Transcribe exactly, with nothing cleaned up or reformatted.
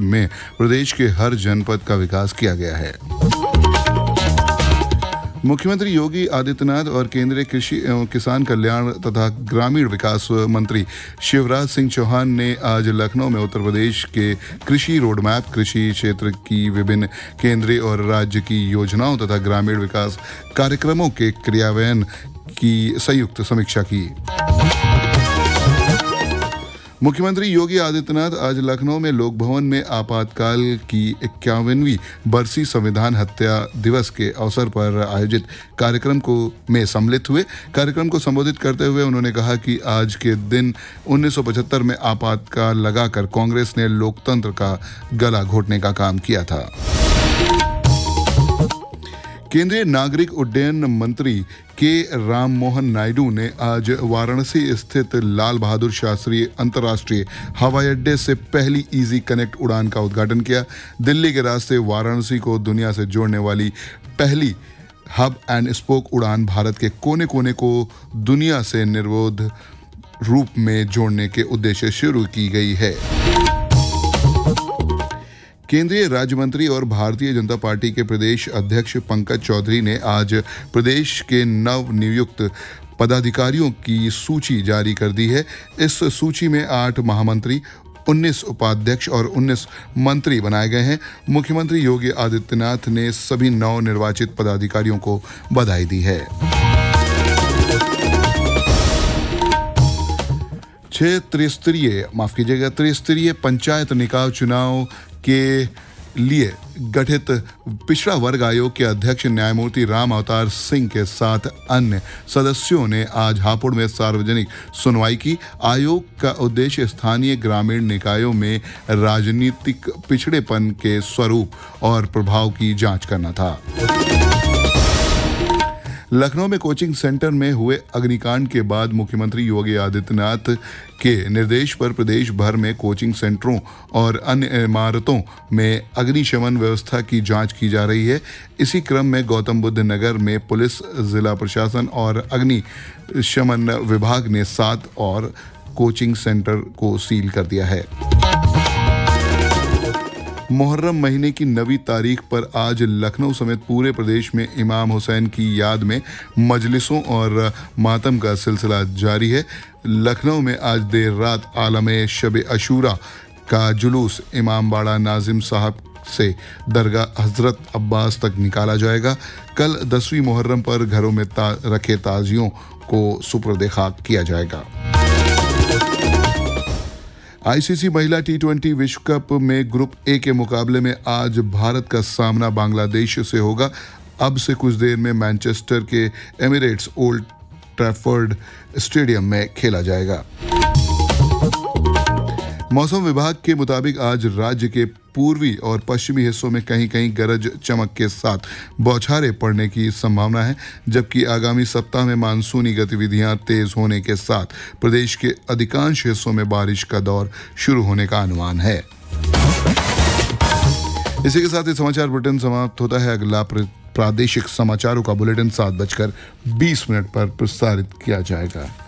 में प्रदेश के हर जनपद का विकास किया गया है। मुख्यमंत्री योगी आदित्यनाथ और केंद्रीय कृषि एवं किसान कल्याण तथा ग्रामीण विकास मंत्री शिवराज सिंह चौहान ने आज लखनऊ में उत्तर प्रदेश के कृषि रोडमैप, कृषि क्षेत्र की विभिन्न केंद्रीय और राज्य की योजनाओं तथा ग्रामीण विकास कार्यक्रमों के क्रियान्वयन की संयुक्त समीक्षा की। मुख्यमंत्री योगी आदित्यनाथ आज लखनऊ में लोक भवन में आपातकाल की इक्यावनवीं बरसी संविधान हत्या दिवस के अवसर पर आयोजित कार्यक्रम को में सम्मिलित हुए। कार्यक्रम को संबोधित करते हुए उन्होंने कहा कि आज के दिन उन्नीस सौ पचहत्तर में आपातकाल लगाकर कांग्रेस ने लोकतंत्र का गला घोटने का काम किया था। केंद्रीय नागरिक उड्डयन मंत्री के राम मोहन नायडू ने आज वाराणसी स्थित लाल बहादुर शास्त्री अंतर्राष्ट्रीय हवाई अड्डे से पहली इजी कनेक्ट उड़ान का उद्घाटन किया। दिल्ली के रास्ते वाराणसी को दुनिया से जोड़ने वाली पहली हब एंड स्पोक उड़ान भारत के कोने कोने को दुनिया से निर्विरोध रूप में जोड़ने के उद्देश्य से शुरू की गई है। केंद्रीय राज्य मंत्री और भारतीय जनता पार्टी के प्रदेश अध्यक्ष पंकज चौधरी ने आज प्रदेश के नव नियुक्त पदाधिकारियों की सूची जारी कर दी है। इस सूची में आठ महामंत्री, उन्नीस उपाध्यक्ष और उन्नीस मंत्री बनाए गए हैं। मुख्यमंत्री योगी आदित्यनाथ ने सभी नव निर्वाचित पदाधिकारियों को बधाई दी है। छह त्रिस्तरीय माफ कीजिएगा त्रिस्तरीय पंचायत निकाय चुनाव के लिए गठित पिछड़ा वर्ग आयोग के अध्यक्ष न्यायमूर्ति राम अवतार सिंह के साथ अन्य सदस्यों ने आज हापुड़ में सार्वजनिक सुनवाई की। आयोग का उद्देश्य स्थानीय ग्रामीण निकायों में राजनीतिक पिछड़ेपन के स्वरूप और प्रभाव की जांच करना था। लखनऊ में कोचिंग सेंटर में हुए अग्निकांड के बाद मुख्यमंत्री योगी आदित्यनाथ के निर्देश पर प्रदेश भर में कोचिंग सेंटरों और अन्य इमारतों में अग्निशमन व्यवस्था की जांच की जा रही है। इसी क्रम में गौतम बुद्ध नगर में पुलिस, जिला प्रशासन और अग्निशमन विभाग ने सात और कोचिंग सेंटर को सील कर दिया है। मुहर्रम महीने की नवीं तारीख पर आज लखनऊ समेत पूरे प्रदेश में इमाम हुसैन की याद में मजलिसों और मातम का सिलसिला जारी है। लखनऊ में आज देर रात आलमे शब अशूरा का जुलूस इमामबाड़ा नाजिम साहब से दरगाह हजरत अब्बास तक निकाला जाएगा। कल दसवीं मुहर्रम पर घरों में ता, रखे ताजियों को सुपुर्द खाक किया जाएगा। आईसीसी महिला टी ट्वेंटी विश्व कप में ग्रुप ए के मुकाबले में आज भारत का सामना बांग्लादेश से होगा। अब से कुछ देर में मैनचेस्टर के एमिरेट्स ओल्ड ट्रैफर्ड स्टेडियम में खेला जाएगा। मौसम विभाग के मुताबिक आज राज्य के पूर्वी और पश्चिमी हिस्सों में कहीं कहीं गरज चमक के साथ बौछारें पड़ने की संभावना है, जबकि आगामी सप्ताह में मानसूनी गतिविधियां तेज होने के साथ प्रदेश के अधिकांश हिस्सों में बारिश का दौर शुरू होने का अनुमान है। इसी के साथ ही समाचार बुलेटिन समाप्त होता है। अगला प्रादेशिक समाचारों का बुलेटिन सात बजकर बीस मिनट पर प्रसारित किया जाएगा।